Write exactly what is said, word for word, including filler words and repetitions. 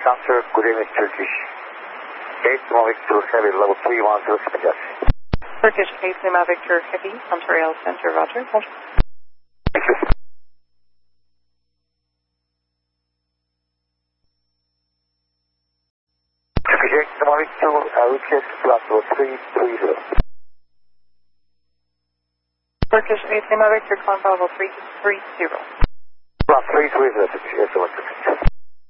Answer, good evening, Turkish. eight Lima Victor Heavy, level three one zero seven. Turkish eight Lima Victor Heavy, Ontario Center, Roger. Roger. Thank you. Turkish eight Lima Victor, uh, request flight level three three zero. Turkish eight Lima Victor, climb level three three zero. Flight three three zero, Turkish eight Lima Victor.